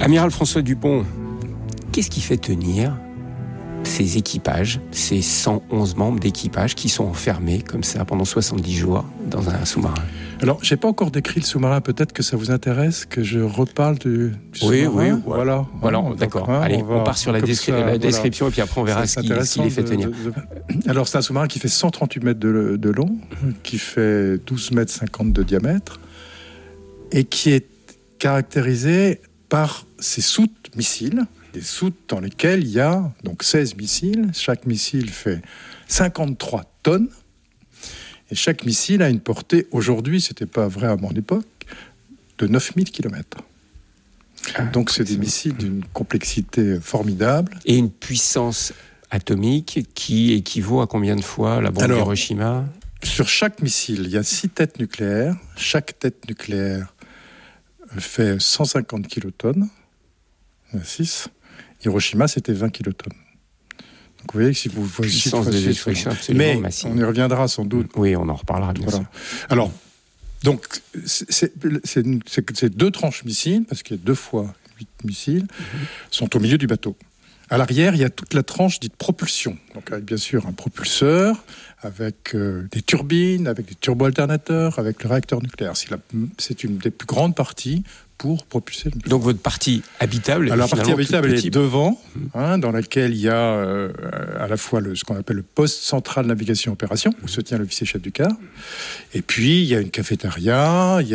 Amiral François Dupont, qu'est-ce qui fait tenir ces équipages, ces 111 membres d'équipage qui sont enfermés comme ça pendant 70 jours dans un sous-marin? Alors, je n'ai pas encore décrit le sous-marin, peut-être que ça vous intéresse que je reparle du sous-marin. Oui, voilà. D'accord. Allez, on part sur la description et puis après on verra ce qui les fait tenir. Alors, c'est un sous-marin qui fait 138 mètres de long, qui fait 12 mètres 50 de diamètre et qui est caractérisé par ses soutes missiles, des soutes dans lesquelles il y a donc 16 missiles. Chaque missile fait 53 tonnes. Et chaque missile a une portée, aujourd'hui, ce n'était pas vrai à mon époque, de 9000 km. Donc c'est des missiles d'une complexité formidable. Et une puissance atomique qui équivaut à combien de fois la bombe d'Hiroshima? Sur chaque missile, il y a 6 têtes nucléaires. Chaque tête nucléaire fait 150 kilotonnes. 6. Hiroshima, c'était 20 kilotonnes. Donc vous voyez que si vous voyez puissance de destruction absolument massive. On y reviendra sans doute. Oui, on en reparlera bien sûr. Alors, donc c'est 2 tranches missiles, parce qu'il y a 2 fois 8 missiles, sont au milieu du bateau. À l'arrière, il y a toute la tranche dite propulsion. Donc avec bien sûr un propulseur, avec des turbines, avec des turbo-alternateurs, avec le réacteur nucléaire. C'est une des plus grandes parties pour propulser le nucléaire. Donc votre partie habitable, la partie habitable est devant, dans laquelle il y a à la fois ce qu'on appelle le poste central navigation opération, où se tient l'officier chef du quart. Et puis il y a une cafétéria, il y a